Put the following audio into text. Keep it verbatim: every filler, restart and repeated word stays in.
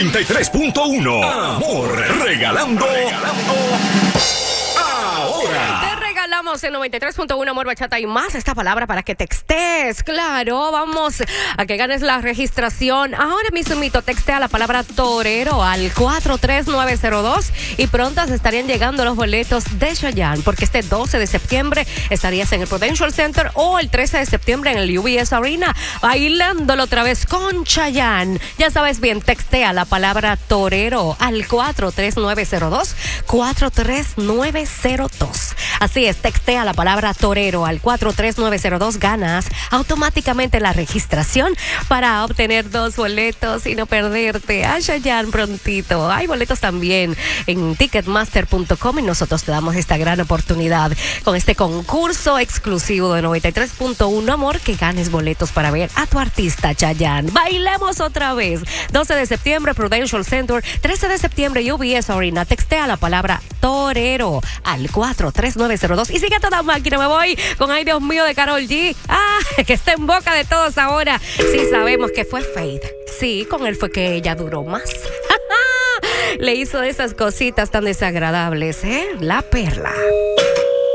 noventa y tres punto uno. Amor, regalando. Regalando. Ahora. Te regalamos en noventa y tres punto uno Amor, Bachata y más esta palabra para que textees. Claro, vamos a que ganes la registración. Ahora mismo textea la palabra torero al cuatro tres nueve cero dos y pronto se estarían llegando los boletos de Chayanne, porque este doce de septiembre estarías en el Prudential Center o el trece de septiembre en el U B S Arena bailándolo otra vez con Chayanne. Ya sabes bien, textea la palabra torero al cuatro tres nueve cero dos, cuatro tres nueve cero dos. Así es, textea la palabra torero al cuatro tres nueve cero dos, ganas automáticamente la registración para obtener dos boletos y no perderte a Chayanne prontito. Hay boletos también en ticketmaster punto com y nosotros te damos esta gran oportunidad con este concurso exclusivo de noventa y tres punto uno Amor, que ganes boletos para ver a tu artista Chayanne. Bailemos otra vez. doce de septiembre Prudential Center, trece de septiembre U B S Arena. Textea la palabra torero al cuatro tres nueve cero dos y sigue a toda máquina. Me voy con Ay Dios mío de Karol G. Ah, que está en boca de todos ahora. Sí sabemos que fue Fade. Sí, con él fue que ella duró más. Le hizo esas cositas tan desagradables, ¿eh? La perla.